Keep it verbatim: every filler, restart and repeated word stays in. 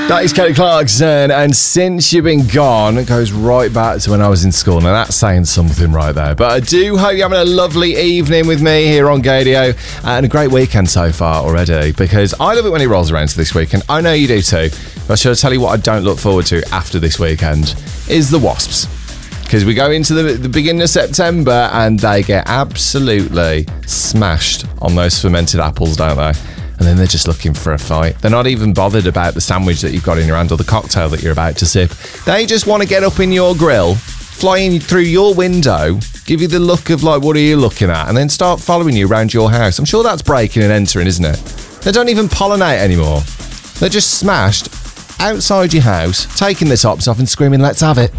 That is Kelly Clarkson, and Since You've Been Gone, it goes right back to when I was in school. Now that's saying something right there. But I do hope you're having a lovely evening with me here on Gadio, and a great weekend so far already, because I love it when it rolls around to this weekend. I know you do too. But should I tell you what I don't look forward to after this weekend? Is the Wasps. Because we go into the, the beginning of September and they get absolutely smashed on those fermented apples, don't they? And then they're just looking for a fight. They're not even bothered about the sandwich that you've got in your hand or the cocktail that you're about to sip. They just want to get up in your grill, fly in through your window, give you the look of like, what are you looking at? And then start following you around your house. I'm sure that's breaking and entering, isn't it? They don't even pollinate anymore. They're just smashed outside your house, taking the tops off and screaming, let's have it.